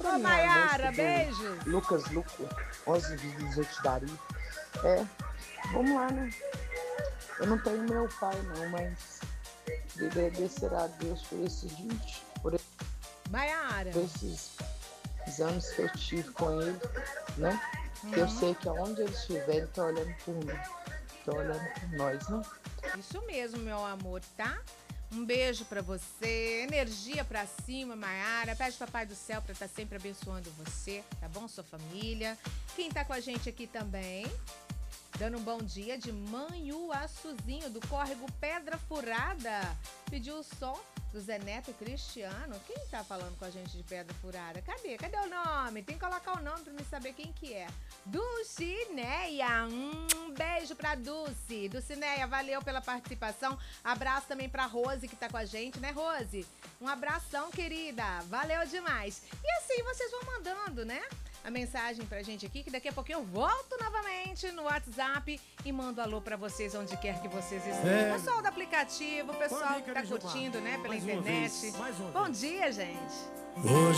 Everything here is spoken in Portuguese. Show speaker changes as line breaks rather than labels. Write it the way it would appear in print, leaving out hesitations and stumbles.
Ô,
minha
Maiara,
música
beijos.
do Lucas, 11 vídeos eu te daria. É, vamos lá, né? Eu não tenho meu pai, não, mas de agradecer a Deus por esses 20, por
Maiara.
esses anos que eu tive com ele, né? Eu sei que aonde ele estiver, ele tá olhando por mim, tá olhando por nós, né?
Isso mesmo, meu amor, tá? Um beijo pra você, energia pra cima, Maiara. Pede Papai do Céu pra estar sempre abençoando você, tá bom? Sua família. Quem tá com a gente aqui também, dando um bom dia de Manhuaçuzinho, do córrego Pedra Furada. Pediu o som do Zé Neto Cristiano. Quem tá falando com a gente de Pedra Furada? Cadê? Cadê o nome? Tem que colocar o nome pra me saber quem que é. Dulcineia. Beijo pra Dulce. Dulcineia, valeu pela participação. Abraço também pra Rose que tá com a gente, né, Rose? Um abração, querida. Valeu demais. E assim, vocês vão mandando, né? A mensagem pra gente aqui, que daqui a pouquinho eu volto novamente no WhatsApp e mando alô pra vocês onde quer que vocês estejam. Pessoal do aplicativo, pessoal que tá curtindo, né, pela internet. Bom dia, gente.
Hoje